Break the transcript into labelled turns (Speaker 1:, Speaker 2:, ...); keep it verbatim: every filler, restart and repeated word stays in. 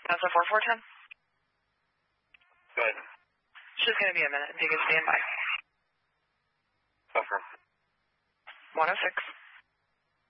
Speaker 1: That's a four four ten.
Speaker 2: Go ahead.
Speaker 1: It's just going to be a minute. Take a standby.
Speaker 2: Buffer.
Speaker 1: one oh six.